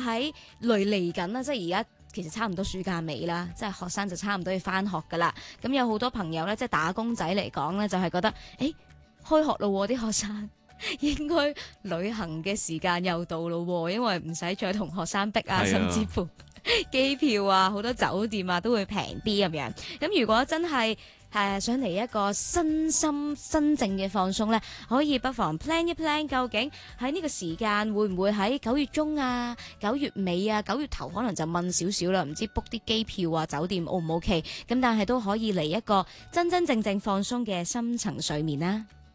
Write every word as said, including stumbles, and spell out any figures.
喺嚟嚟緊啦，即係而家其實差唔多暑假尾啦，即係學生就差唔多要翻學噶啦。咁有好多朋友咧，即係打工仔嚟講咧，就係覺得誒開學咯，啲學生應該旅行嘅時間又到咯，因為唔使再同學生逼啊，甚至乎機票啊，好多酒店啊都會平啲咁樣。咁如果真係誒想嚟一個身心真正嘅放鬆咧，可以不妨 plan 一 plan，究竟喺呢個時間會唔會喺九月中啊、九月尾啊、九月頭可能就問少少啦，唔知 book 啲機票啊、酒店 O 唔 OK？咁但係都可以嚟一個真真正正放鬆嘅深層睡眠啦。